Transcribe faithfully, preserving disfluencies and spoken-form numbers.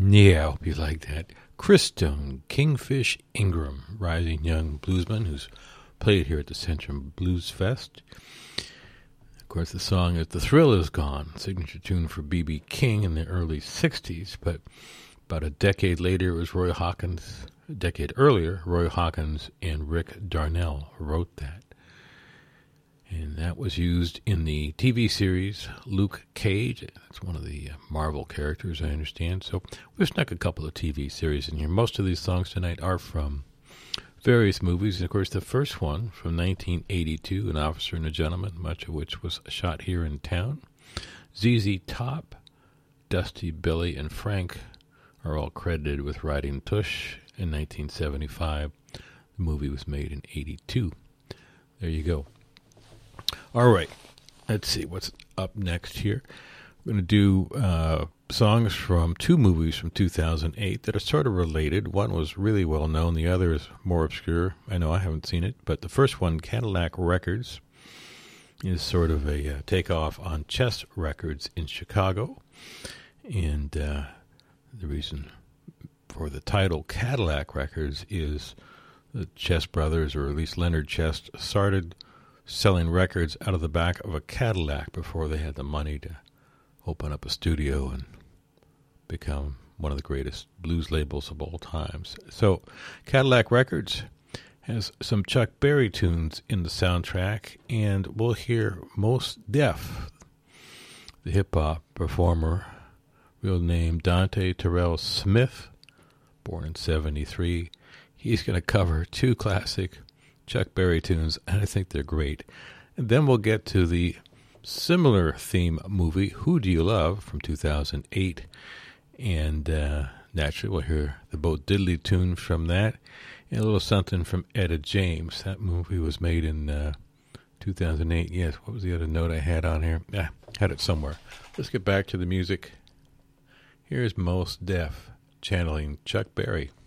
Yeah, I hope you like that. Chris Stone, Kingfish Ingram, rising young bluesman who's played here at the Centrum Blues Fest. Of course, the song is The Thrill Is Gone, signature tune for B B King in the early sixties, but about a decade later, it was Roy Hawkins, a decade earlier, Roy Hawkins and Rick Darnell wrote that. And that was used in the T V series Luke Cage. That's one of the Marvel characters, I understand. So we've snuck a couple of T V series in here. Most of these songs tonight are from various movies. And, of course, the first one from nineteen eighty-two, An Officer and a Gentleman, much of which was shot here in town. Z Z Top, Dusty, Billy, and Frank are all credited with writing Tush in nineteen seventy-five. The movie was made in eighty-two. There you go. All right, let's see what's up next here. We're going to do uh, songs from two movies from two thousand eight that are sort of related. One was really well known. The other is more obscure. I know I haven't seen it. But the first one, Cadillac Records, is sort of a uh, takeoff on Chess Records in Chicago. And uh, the reason for the title Cadillac Records is the Chess brothers, or at least Leonard Chess, started selling records out of the back of a Cadillac before they had the money to open up a studio and become one of the greatest blues labels of all times. So Cadillac Records has some Chuck Berry tunes in the soundtrack, and we'll hear Mos Def, the hip-hop performer, real name Dante Terrell Smith, born in seventy-three. He's going to cover two classic Chuck Berry tunes, and I think they're great. And then we'll get to the similar theme movie, Who Do You Love, from two thousand eight. And uh, naturally, we'll hear the Bo Diddley tune from that, and a little something from Etta James. That movie was made in uh, two thousand eight. Yes, what was the other note I had on here? I had it somewhere. Let's get back to the music. Here's Mos Def channeling Chuck Berry.